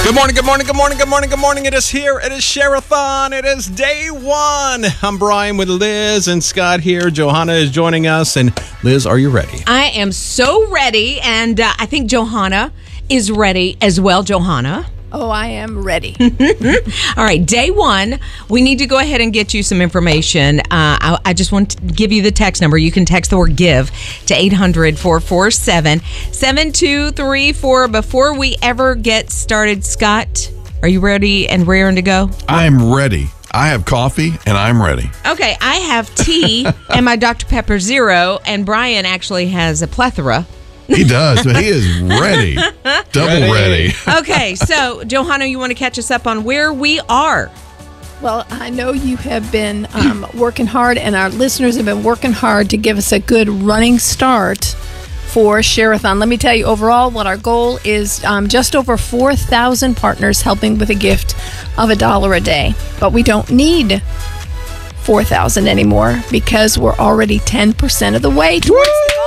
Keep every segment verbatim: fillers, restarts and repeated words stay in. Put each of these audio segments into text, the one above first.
Good morning, good morning, good morning, good morning, good morning. It is here. It is Share-a-thon. It is day one. I'm Brian with Liz and Scott here. Johanna is joining us. And Liz, are you ready? I am so ready. And uh, I think Johanna is ready as well. Johanna? Oh, I am ready. All right, day one, we need to go ahead and get you some information. Uh, I, I just want to give you the text number. You can text the word GIVE to eight hundred, four four seven, seven two three four. Before we ever get started, Scott, are you ready and raring to go? I'm ready. I have coffee and I'm ready. Okay, I have tea and my Doctor Pepper Zero, and Brian actually has a plethora. He does, but he is ready. Double ready. ready. Okay, so, Johanna, you want to catch us up on where we are? Well, I know you have been um, working hard, and our listeners have been working hard to give us a good running start for Share-a-thon. Let me tell you, overall, what our goal is um, just over four thousand partners helping with a gift of a dollar a day. But we don't need four thousand anymore because we're already ten percent of the way towards the goal.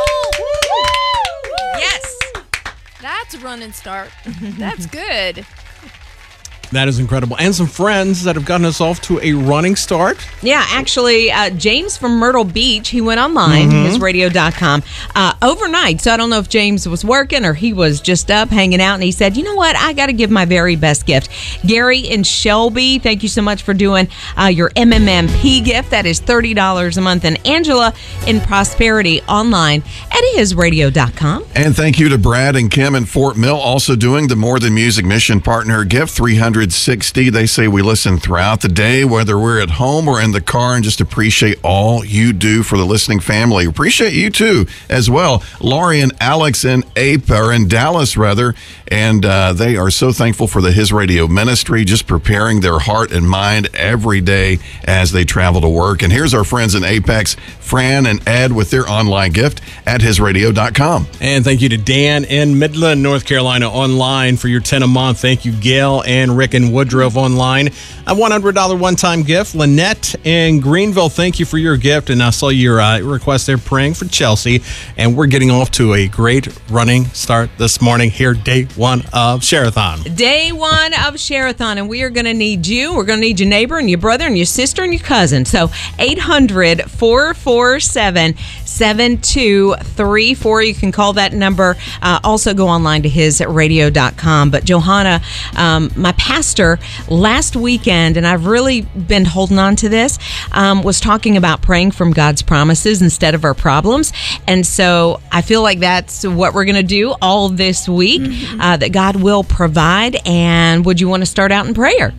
Yes. That's a run and start. That's good. That is incredible. And some friends that have gotten us off to a running start. Yeah, actually, uh, James from Myrtle Beach, he went online, Mm-hmm. his radio dot com, uh, overnight. So I don't know if James was working or he was just up hanging out. And he said, you know what? I got to give my very best gift. Gary and Shelby, thank you so much for doing uh, your M M M P gift. That is thirty dollars a month. And Angela in Prosperity online at his radio dot com. And thank you to Brad and Kim in Fort Mill, also doing the More Than Music Mission Partner Gift, three hundred sixty. They say we listen throughout the day, whether we're at home or in the car, and just appreciate all you do for the listening family. Appreciate you too as well. Laurie and Alex in Ape, or in Dallas rather, and uh, they are so thankful for the His Radio ministry, just preparing their heart and mind every day as they travel to work. And here's our friends in Apex, Fran and Ed, with their online gift at his radio dot com. And thank you to Dan in Midland, North Carolina, online for your ten a month. Thank you, Gail and Rick and Woodruff online. A one hundred dollars one-time gift. Lynette in Greenville, thank you for your gift. And I saw your uh, request there, praying for Chelsea. And we're getting off to a great running start this morning here, day one of Share-a-thon. Day one of Share-a-thon, and we are going to need you. We're going to need your neighbor and your brother and your sister and your cousin. So eight hundred, four four seven, seven two three four. You can call that number. Uh, also go online to his radio dot com. But Johanna, um, my pastor last weekend, and I've really been holding on to this, um, was talking about praying from God's promises instead of our problems. And so I feel like that's what we're going to do all this week, mm-hmm. uh, that God will provide. And would you want to start out in prayer?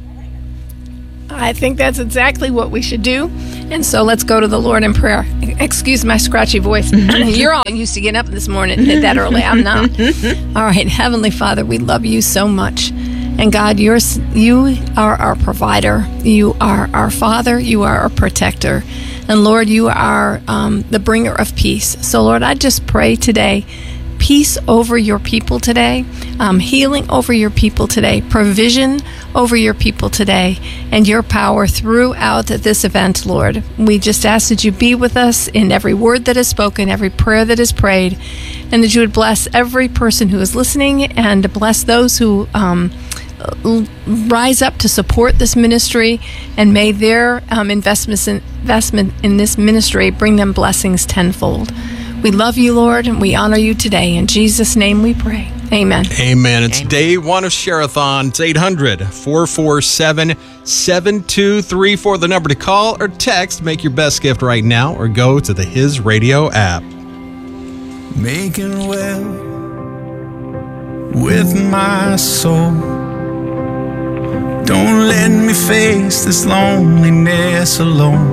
I think that's exactly what we should do. And so let's go to the Lord in prayer. Excuse my scratchy voice. You're all used to getting up this morning that early. I'm not. All right. Heavenly Father, we love you so much. And God, you're, you are our provider. You are our Father. You are our protector. And Lord, you are um, the bringer of peace. So Lord, I just pray today, peace over your people today, um, healing over your people today, provision over your people today, and your power throughout this event, Lord. We just ask that you be with us in every word that is spoken, every prayer that is prayed, and that you would bless every person who is listening and bless those who um, rise up to support this ministry, and may their um, investments in, investment in this ministry bring them blessings tenfold. We love you, Lord, and we honor you today. In Jesus' name we pray. Amen. Amen. It's Amen. Day one of Share-a-thon. It's eight hundred, four four seven, seven two three four. The number to call or text. Make your best gift right now, or go to the His Radio app. Making well with my soul. Don't let me face this loneliness alone.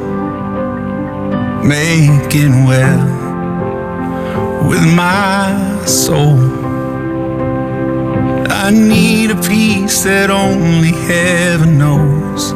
Making well with my soul. I need a peace that only heaven knows.